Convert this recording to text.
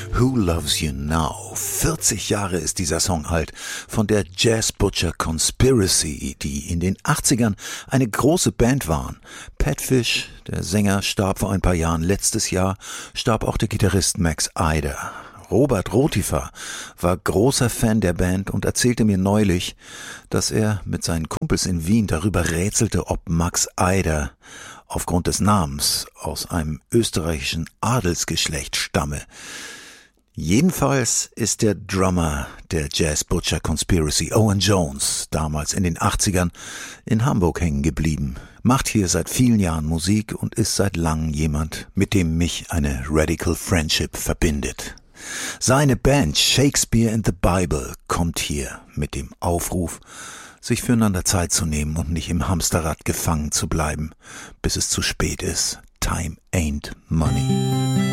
Who Loves You Now? 40 Jahre ist dieser Song alt, von der Jazz Butcher Conspiracy, die in den 80ern eine große Band waren. Pat Fish, der Sänger, starb vor ein paar Jahren. Letztes Jahr starb auch der Gitarrist Max Eider. Robert Rotifer war großer Fan der Band und erzählte mir neulich, dass er mit seinen Kumpels in Wien darüber rätselte, ob Max Eider aufgrund des Namens aus einem österreichischen Adelsgeschlecht stamme. Jedenfalls ist der Drummer der Jazz Butcher Conspiracy, Owen Jones, damals in den 80ern in Hamburg hängen geblieben, macht hier seit vielen Jahren Musik und ist seit langem jemand, mit dem mich eine Radical Friendship verbindet. Seine Band Shakespeare in the Bible kommt hier mit dem Aufruf, sich füreinander Zeit zu nehmen und nicht im Hamsterrad gefangen zu bleiben, bis es zu spät ist. Time ain't money.